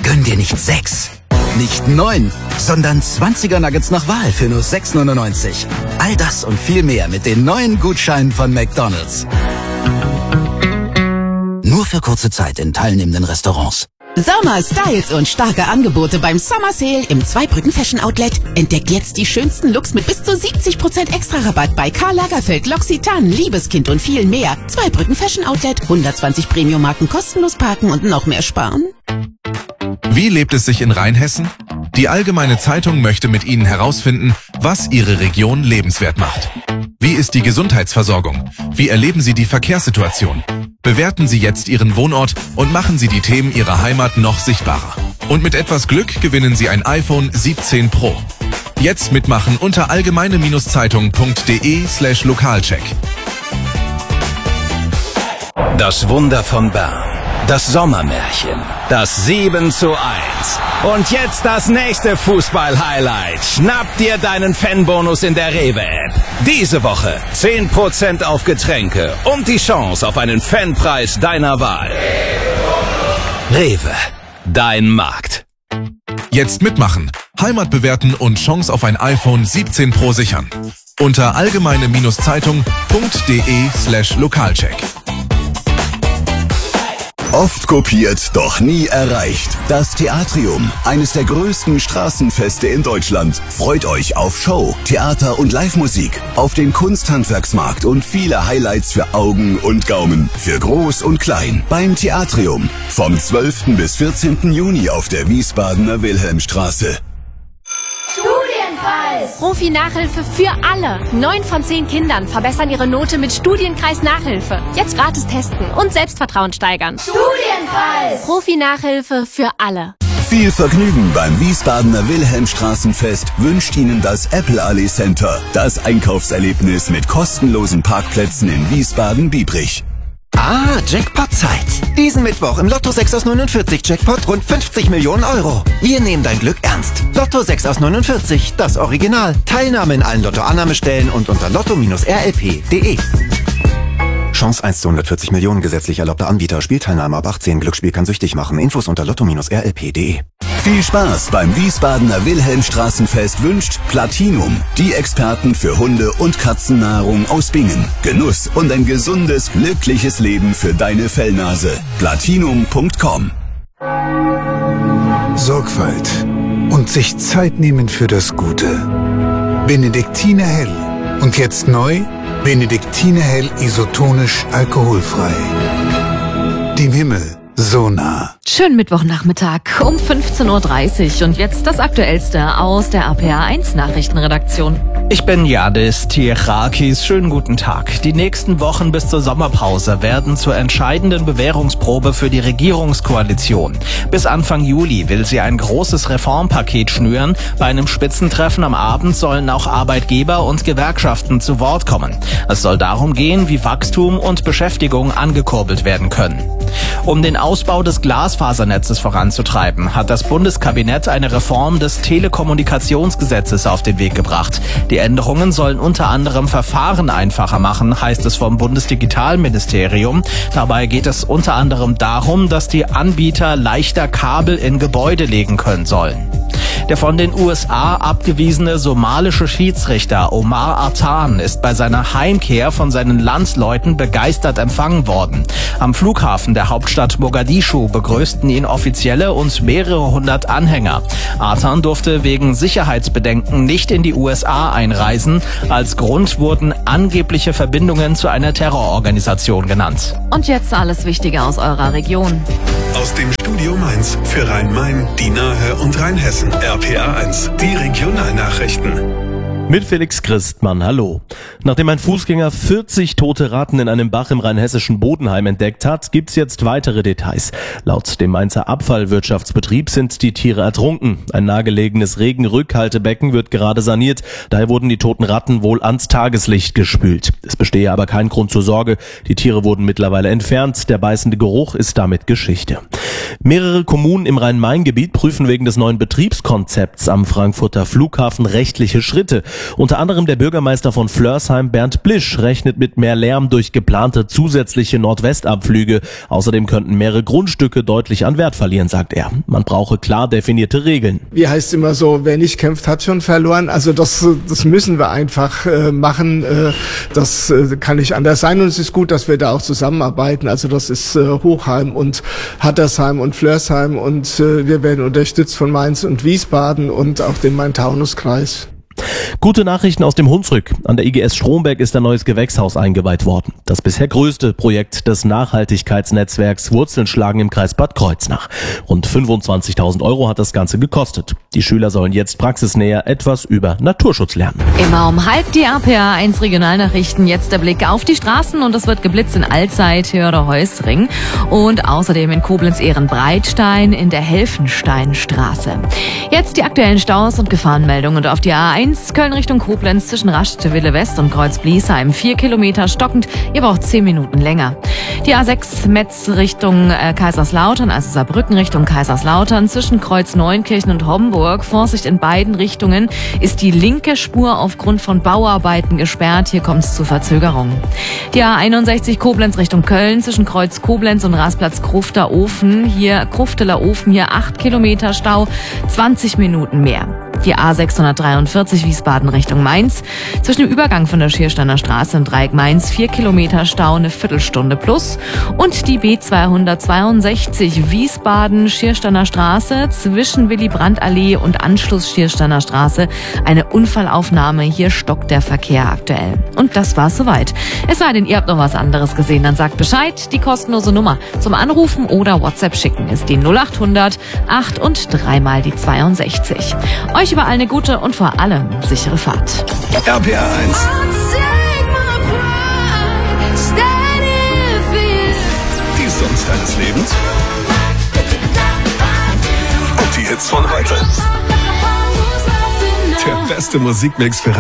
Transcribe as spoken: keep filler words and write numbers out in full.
Gönn dir nicht sechs, nicht neun, sondern zwanziger Nuggets nach Wahl für nur sechs neunundneunzig. All das und viel mehr mit den neuen Gutscheinen von McDonald's. Nur für kurze Zeit in teilnehmenden Restaurants. Sommer, Styles und starke Angebote beim Summer Sale im Zweibrücken Fashion Outlet. Entdeckt jetzt die schönsten Looks mit bis zu siebzig Prozent extra Rabatt bei Karl Lagerfeld, L'Occitane, Liebeskind und viel mehr. Zweibrücken Fashion Outlet, hundertzwanzig Premium-Marken kostenlos parken und noch mehr sparen. Wie lebt es sich in Rheinhessen? Die Allgemeine Zeitung möchte mit Ihnen herausfinden, was Ihre Region lebenswert macht. Wie ist die Gesundheitsversorgung? Wie erleben Sie die Verkehrssituation? Bewerten Sie jetzt Ihren Wohnort und machen Sie die Themen Ihrer Heimat noch sichtbarer. Und mit etwas Glück gewinnen Sie ein iPhone siebzehn Pro. Jetzt mitmachen unter allgemeine-zeitung.de slash Lokalcheck. Das Wunder von Bern. Das Sommermärchen. Das sieben zu eins. Und jetzt das nächste Fußball-Highlight. Schnapp dir deinen Fanbonus in der Rewe-App. Diese Woche zehn Prozent auf Getränke und die Chance auf einen Fanpreis deiner Wahl. Rewe. Dein Markt. Jetzt mitmachen, Heimat bewerten und Chance auf ein iPhone siebzehn Pro sichern. Unter allgemeine-zeitung.de slash Lokalcheck. Oft kopiert, doch nie erreicht. Das Theatrium, eines der größten Straßenfeste in Deutschland, freut euch auf Show, Theater und Live-Musik, auf den Kunsthandwerksmarkt und viele Highlights für Augen und Gaumen, für Groß und Klein, beim Theatrium. Vom zwölften bis vierzehnten Juni auf der Wiesbadener Wilhelmstraße. Profi-Nachhilfe für alle. Neun von zehn Kindern verbessern ihre Note mit Studienkreis-Nachhilfe. Jetzt gratis testen und Selbstvertrauen steigern. Studienkreis! Profi-Nachhilfe für alle. Viel Vergnügen beim Wiesbadener Wilhelmstraßenfest wünscht Ihnen das Apple Allee Center. Das Einkaufserlebnis mit kostenlosen Parkplätzen in Wiesbaden-Biebrich. Ah, Jackpot-Zeit. Diesen Mittwoch im Lotto sechs aus neunundvierzig Jackpot rund fünfzig Millionen Euro. Wir nehmen dein Glück ernst. Lotto sechs aus neunundvierzig, das Original. Teilnahme in allen Lotto-Annahmestellen und unter lotto Bindestrich r l p punkt d e. Chance eins zu hundertvierzig Millionen, gesetzlich erlaubter Anbieter. Spielteilnahme ab achtzehn. Glücksspiel kann süchtig machen. Infos unter lotto Bindestrich r l p punkt d e. Viel Spaß beim Wiesbadener Wilhelmstraßenfest wünscht Platinum, die Experten für Hunde- und Katzennahrung aus Bingen. Genuss und ein gesundes, glückliches Leben für deine Fellnase. platinum punkt com. Sorgfalt und sich Zeit nehmen für das Gute. Benediktiner Hell. Und jetzt neu, Benediktiner Hell isotonisch alkoholfrei. Dem Himmel so nah. Schönen Mittwochnachmittag um fünfzehn Uhr dreißig und jetzt das Aktuellste aus der A P A eins Nachrichtenredaktion. Ich bin Yadis Tiechakis. Schönen guten Tag. Die nächsten Wochen bis zur Sommerpause werden zur entscheidenden Bewährungsprobe für die Regierungskoalition. Bis Anfang Juli will sie ein großes Reformpaket schnüren. Bei einem Spitzentreffen am Abend sollen auch Arbeitgeber und Gewerkschaften zu Wort kommen. Es soll darum gehen, wie Wachstum und Beschäftigung angekurbelt werden können. Um den Ausbau des Glasfasernetzes voranzutreiben, hat das Bundeskabinett eine Reform des Telekommunikationsgesetzes auf den Weg gebracht. Die Änderungen sollen unter anderem Verfahren einfacher machen, heißt es vom Bundesdigitalministerium. Dabei geht es unter anderem darum, dass die Anbieter leichter Kabel in Gebäude legen können sollen. Der von den U S A abgewiesene somalische Schiedsrichter Omar Artan ist bei seiner Heimkehr von seinen Landsleuten begeistert empfangen worden. Am Flughafen der Hauptstadt Mogadischu begrüßten ihn Offizielle und mehrere hundert Anhänger. Artan durfte wegen Sicherheitsbedenken nicht in die U S A einreisen. Als Grund wurden angebliche Verbindungen zu einer Terrororganisation genannt. Und jetzt alles Wichtige aus eurer Region. Aus dem Studio Mainz für Rhein-Main, die Nahe und Rheinhessen. R P A eins, die Regionalnachrichten. Mit Felix Christmann, hallo. Nachdem ein Fußgänger vierzig tote Ratten in einem Bach im rheinhessischen Bodenheim entdeckt hat, gibt's jetzt weitere Details. Laut dem Mainzer Abfallwirtschaftsbetrieb sind die Tiere ertrunken. Ein nahegelegenes Regenrückhaltebecken wird gerade saniert. Daher wurden die toten Ratten wohl ans Tageslicht gespült. Es bestehe aber kein Grund zur Sorge. Die Tiere wurden mittlerweile entfernt. Der beißende Geruch ist damit Geschichte. Mehrere Kommunen im Rhein-Main-Gebiet prüfen wegen des neuen Betriebskonzepts am Frankfurter Flughafen rechtliche Schritte. Unter anderem der Bürgermeister von Flörsheim, Bernd Blisch, rechnet mit mehr Lärm durch geplante zusätzliche Nordwestabflüge. Außerdem könnten mehrere Grundstücke deutlich an Wert verlieren, sagt er. Man brauche klar definierte Regeln. Wie heißt immer so, wer nicht kämpft, hat schon verloren. Also das, das müssen wir einfach äh, machen. Äh, das äh, kann nicht anders sein. Und es ist gut, dass wir da auch zusammenarbeiten. Also das ist äh, Hochheim und Hattersheim und Flörsheim. Und äh, wir werden unterstützt von Mainz und Wiesbaden und auch dem Main-Taunus-Kreis. Gute Nachrichten aus dem Hunsrück. An der I G S Stromberg ist ein neues Gewächshaus eingeweiht worden. Das bisher größte Projekt des Nachhaltigkeitsnetzwerks Wurzeln schlagen im Kreis Bad Kreuznach. Rund fünfundzwanzigtausend Euro hat das Ganze gekostet. Die Schüler sollen jetzt praxisnäher etwas über Naturschutz lernen. Immer um halb die A P A eins Regionalnachrichten. Jetzt der Blick auf die Straßen und es wird geblitzt in Allzeit, Hörder Heusring und außerdem in Koblenz-Ehrenbreitstein in der Helfensteinstraße. Jetzt die aktuellen Staus und Gefahrenmeldungen und auf die A eins Köln Richtung Koblenz zwischen Rastwille West und Kreuz-Bliesheim. Vier Kilometer stockend, ihr braucht zehn Minuten länger. Die A sechs Metz Richtung äh, Kaiserslautern, also Saarbrücken Richtung Kaiserslautern zwischen Kreuz-Neunkirchen und Homburg. Vorsicht in beiden Richtungen, ist die linke Spur aufgrund von Bauarbeiten gesperrt. Hier kommt es zu Verzögerungen. Die A einundsechzig Koblenz Richtung Köln zwischen Kreuz Koblenz und Rastplatz Krufter Ofen. Hier Krufteler Ofen, hier acht Kilometer Stau, zwanzig Minuten mehr. Die A sechshundertdreiundvierzig Wiesbaden Richtung Mainz. Zwischen dem Übergang von der Schiersteiner Straße und Dreieck Mainz vier Kilometer Stau, eine Viertelstunde plus. Und die B zweihundertzweiundsechzig Wiesbaden Schiersteiner Straße zwischen Willy-Brandt-Allee und Anschluss Schiersteiner Straße. Eine Unfallaufnahme. Hier stockt der Verkehr aktuell. Und das war's soweit. Es sei denn, ihr habt noch was anderes gesehen, dann sagt Bescheid. Die kostenlose Nummer zum Anrufen oder WhatsApp schicken ist die null achthundert acht und dreimal die zweiundsechzig. Euch überall eine gute und vor allem sichere Fahrt. R P A eins. Die Songs deines Lebens. Und die Hits von heute. Der beste Musikmix für